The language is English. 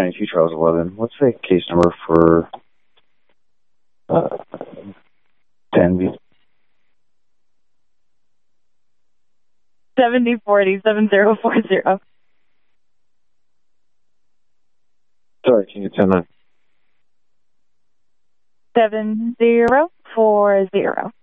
92 Charles 11. What's the case number for 10B? 7040-7040. Sorry, can you tell that? 7040.